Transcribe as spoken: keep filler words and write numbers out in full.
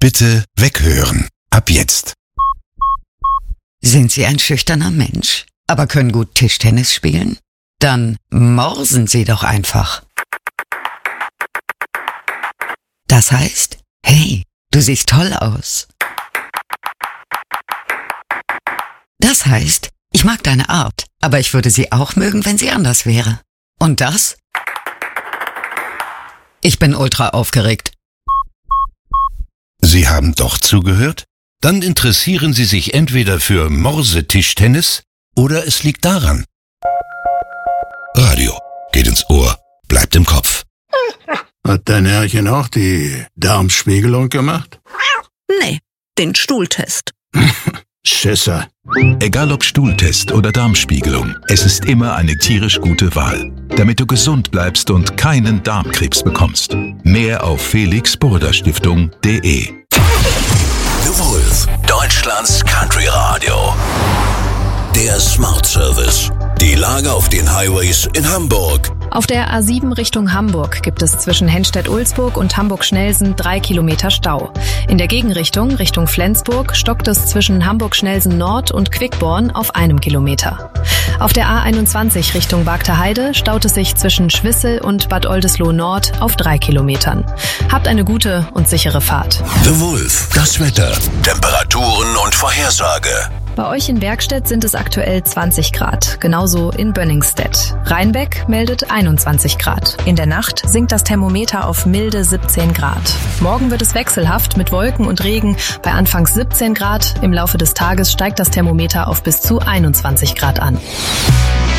Bitte weghören. Ab jetzt. Sind Sie ein schüchterner Mensch, aber können gut Tischtennis spielen? Dann morsen Sie doch einfach. Das heißt, hey, du siehst toll aus. Das heißt, ich mag deine Art, aber ich würde sie auch mögen, wenn sie anders wäre. Und das? Ich bin ultra aufgeregt. Sie haben doch zugehört? Dann interessieren Sie sich entweder für Morsetischtennis oder es liegt daran. Radio geht ins Ohr, bleibt im Kopf. Hat dein Herrchen auch die Darmspiegelung gemacht? Nee, den Stuhltest. Schisser. Egal ob Stuhltest oder Darmspiegelung, es ist immer eine tierisch gute Wahl, damit du gesund bleibst und keinen Darmkrebs bekommst. Mehr auf felix burda stiftung punkt de. The Wolf, Deutschlands Country Radio. Der Smart Service. Die Lage auf den Highways in Hamburg. Auf der A sieben Richtung Hamburg gibt es zwischen Henstedt-Ulzburg und Hamburg-Schnelsen drei Kilometer Stau. In der Gegenrichtung, Richtung Flensburg, stockt es zwischen Hamburg-Schnelsen Nord und Quickborn auf einem Kilometer. Auf der A einundzwanzig Richtung Bagter-Heide staut es sich zwischen Schwissel und Bad Oldesloe Nord auf drei Kilometern. Habt eine gute und sichere Fahrt. The Wolf, das Wetter, Temperaturen und Vorhersage. Bei euch in Bergstedt sind es aktuell zwanzig Grad, genauso in Bönningstedt. Rheinbeck meldet einundzwanzig Grad. In der Nacht sinkt das Thermometer auf milde siebzehn Grad. Morgen wird es wechselhaft mit Wolken und Regen bei anfangs siebzehn Grad. Im Laufe des Tages steigt das Thermometer auf bis zu einundzwanzig Grad an.